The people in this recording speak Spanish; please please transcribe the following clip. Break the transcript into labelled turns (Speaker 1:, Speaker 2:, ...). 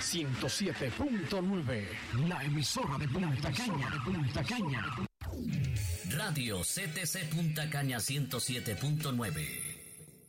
Speaker 1: 107.9, la emisora de Punta Caña.
Speaker 2: Radio CTC Punta Caña 107.9.